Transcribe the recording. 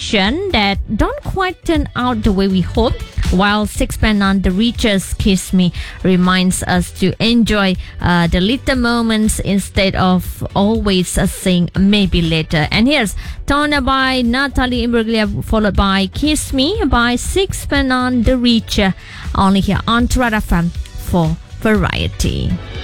situation that don't quite turn out the way we hoped, while Sixpence None the Richer's Kiss Me reminds us to enjoy the little moments instead of always saying maybe later. And here's Tona by Natalie Imbruglia, followed by Kiss Me by Sixpence None the Richer, only here on Red FM for Variety.